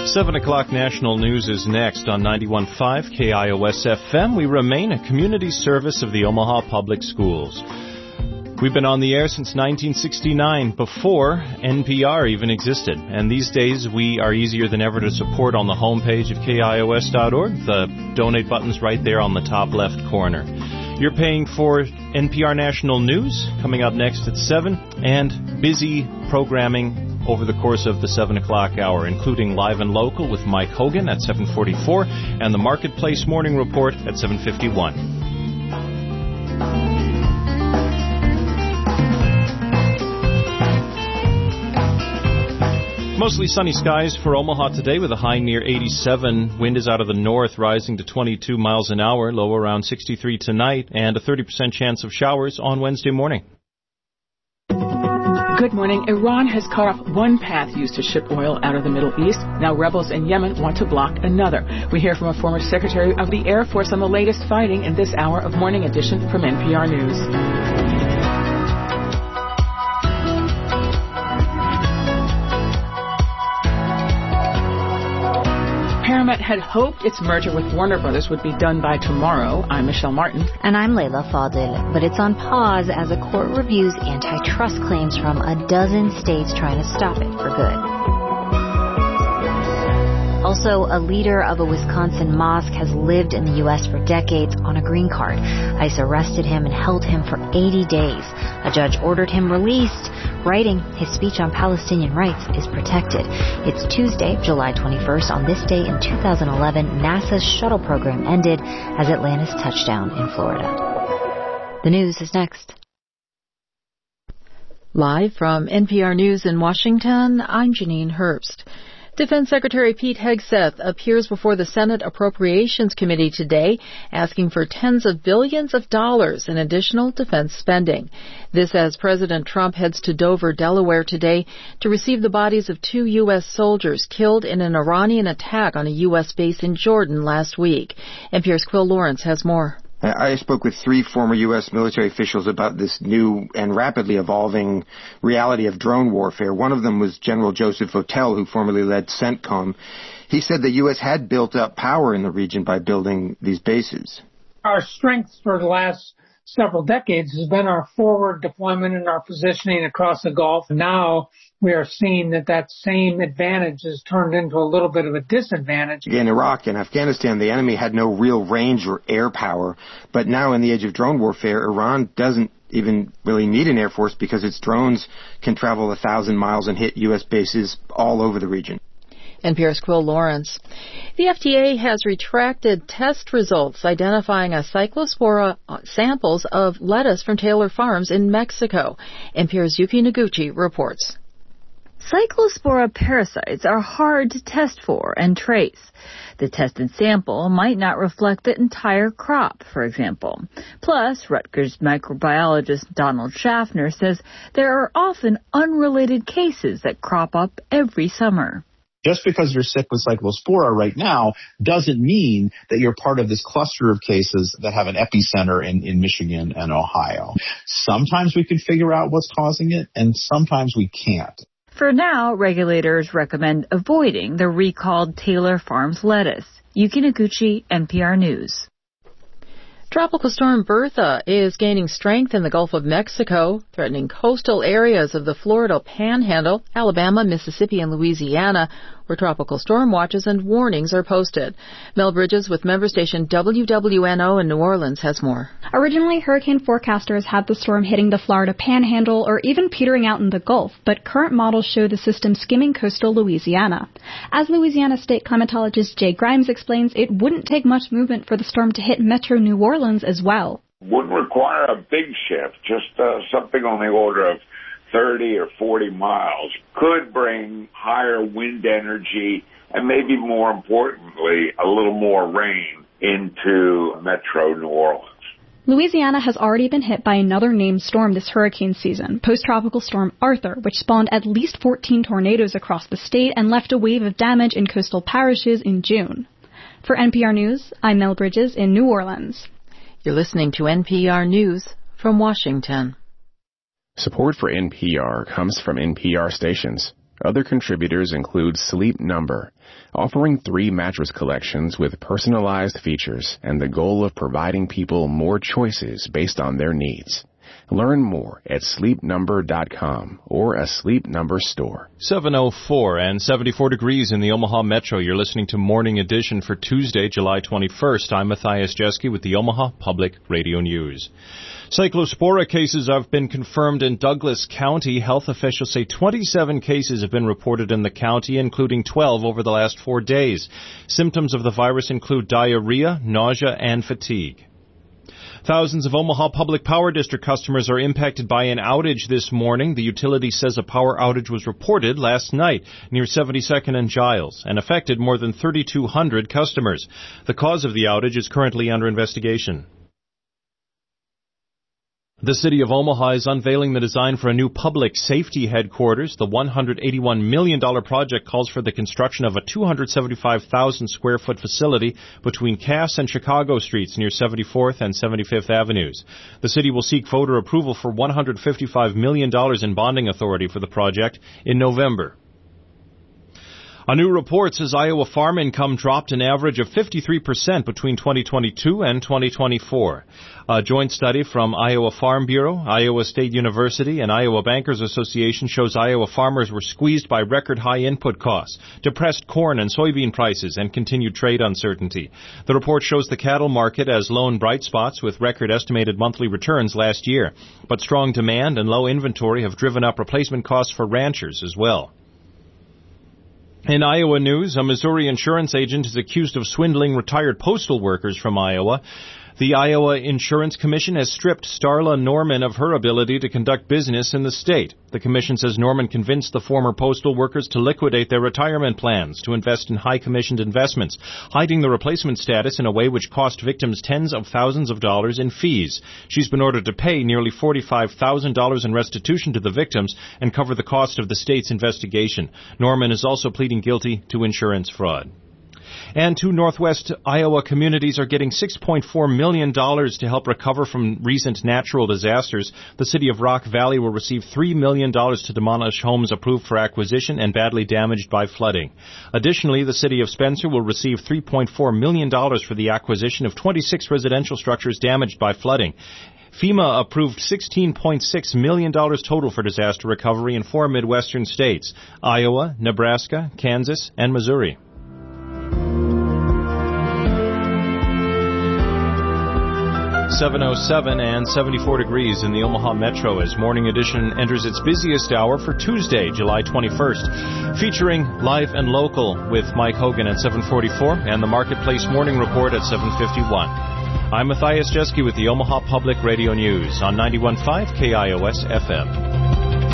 7 o'clock national news is next on 91.5 KIOS FM. We remain a community service of the Omaha Public Schools. We've been on the air since 1969, before NPR even existed. And these days, we are easier than ever to support on the homepage of KIOS.org. The donate button's right there on the top left corner. You're paying for NPR National News, coming up next at 7, and busy programming over the course of the 7 o'clock hour, including Live and Local with Mike Hogan at 7:44 and the Marketplace Morning Report at 7:51. Mostly sunny skies for Omaha today with a high near 87. Wind is out of the north, rising to 22 miles an hour, low around 63 tonight, and a 30% chance of showers on Wednesday morning. Good morning. Iran has cut off one path used to ship oil out of the Middle East. Now rebels in Yemen want to block another. We hear from a former Secretary of the Air Force on the latest fighting in this hour of Morning Edition from NPR News. Paramount had hoped its merger with Warner Brothers would be done by tomorrow. I'm Michelle Martin. And I'm Layla Fadil. But it's on pause as a court reviews antitrust claims from a dozen states trying to stop it for good. Also, a leader of a Wisconsin mosque has lived in the U.S. for decades on a green card. ICE arrested him and held him for 80 days. A judge ordered him released, writing his speech on Palestinian rights is protected. It's Tuesday, July 21st. On this day in 2011, NASA's shuttle program ended as it landed its touchdown in Florida. The news is next. Live from NPR News in Washington, I'm Janine Herbst. Defense Secretary Pete Hegseth appears before the Senate Appropriations Committee today, asking for tens of billions of dollars in additional defense spending. This as President Trump heads to Dover, Delaware today to receive the bodies of 2 U.S. soldiers killed in an Iranian attack on a U.S. base in Jordan last week. NPR's Quill Lawrence has more. I spoke with 3 former U.S. military officials about this new and rapidly evolving reality of drone warfare. One of them was General Joseph Votel, who formerly led CENTCOM. He said the U.S. had built up power in the region by building these bases. Our strength for the last several decades has been our forward deployment and our positioning across the Gulf. Now we are seeing that same advantage has turned into a little bit of a disadvantage. In Iraq and Afghanistan, the enemy had no real range or air power. But now in the age of drone warfare, Iran doesn't even really need an air force because its drones can travel 1,000 miles and hit U.S. bases all over the region. NPR's Quill Lawrence. The FDA has retracted test results identifying a cyclospora samples of lettuce from Taylor Farms in Mexico. NPR's Yuki Noguchi reports. Cyclospora parasites are hard to test for and trace. The tested sample might not reflect the entire crop, for example. Plus, Rutgers microbiologist Donald Schaffner says there are often unrelated cases that crop up every summer. Just because you're sick with cyclospora right now doesn't mean that you're part of this cluster of cases that have an epicenter in Michigan and Ohio. Sometimes we can figure out what's causing it, and sometimes we can't. For now, regulators recommend avoiding the recalled Taylor Farms lettuce. Yuki Noguchi, NPR News. Tropical storm Bertha is gaining strength in the Gulf of Mexico, threatening coastal areas of the Florida Panhandle, Alabama, Mississippi, and Louisiana, where tropical storm watches and warnings are posted. Mel Bridges with member station WWNO in New Orleans has more. Originally, hurricane forecasters had the storm hitting the Florida Panhandle or even petering out in the Gulf, but current models show the system skimming coastal Louisiana. As Louisiana state climatologist Jay Grimes explains, it wouldn't take much movement for the storm to hit metro New Orleans as well. Wouldn't require a big shift, just something on the order of 30 or 40 miles, could bring higher wind energy and maybe more importantly, a little more rain into metro New Orleans. Louisiana has already been hit by another named storm this hurricane season, post-tropical storm Arthur, which spawned at least 14 tornadoes across the state and left a wave of damage in coastal parishes in June. For NPR News, I'm Mel Bridges in New Orleans. You're listening to NPR News from Washington. Support for NPR comes from NPR stations. Other contributors include Sleep Number, offering 3 mattress collections with personalized features and the goal of providing people more choices based on their needs. Learn more at sleepnumber.com or a Sleep Number store. 7:04 and 74 degrees in the Omaha Metro. You're listening to Morning Edition for Tuesday, July 21st. I'm Matthias Jeske with the Omaha Public Radio News. Cyclospora cases have been confirmed in Douglas County. Health officials say 27 cases have been reported in the county, including 12 over the last 4 days. Symptoms of the virus include diarrhea, nausea, and fatigue. Thousands of Omaha Public Power District customers are impacted by an outage this morning. The utility says a power outage was reported last night near 72nd and Giles and affected more than 3,200 customers. The cause of the outage is currently under investigation. The City of Omaha is unveiling the design for a new public safety headquarters. The $181 million project calls for the construction of a 275,000 square foot facility between Cass and Chicago Streets near 74th and 75th Avenues. The city will seek voter approval for $155 million in bonding authority for the project in November. A new report says Iowa farm income dropped an average of 53% between 2022 and 2024. A joint study from Iowa Farm Bureau, Iowa State University, and Iowa Bankers Association shows Iowa farmers were squeezed by record-high input costs, depressed corn and soybean prices, and continued trade uncertainty. The report shows the cattle market as lone bright spots with record estimated monthly returns last year. But strong demand and low inventory have driven up replacement costs for ranchers as well. In Iowa news, a Missouri insurance agent is accused of swindling retired postal workers from Iowa. The Iowa Insurance Commission has stripped Starla Norman of her ability to conduct business in the state. The commission says Norman convinced the former postal workers to liquidate their retirement plans to invest in high-commissioned investments, hiding the replacement status in a way which cost victims tens of thousands of dollars in fees. She's been ordered to pay nearly $45,000 in restitution to the victims and cover the cost of the state's investigation. Norman is also pleading guilty to insurance fraud. And 2 Northwest Iowa communities are getting $6.4 million to help recover from recent natural disasters. The city of Rock Valley will receive $3 million to demolish homes approved for acquisition and badly damaged by flooding. Additionally, the city of Spencer will receive $3.4 million for the acquisition of 26 residential structures damaged by flooding. FEMA approved $16.6 million total for disaster recovery in 4 Midwestern states: Iowa, Nebraska, Kansas, and Missouri. .07 and 74 degrees in the Omaha Metro as Morning Edition enters its busiest hour for Tuesday, July 21st, featuring Live and Local with Mike Hogan at 7:44 and the Marketplace Morning Report at 7:51. I'm Matthias Jeske with the Omaha Public Radio News on 91.5 KIOS FM.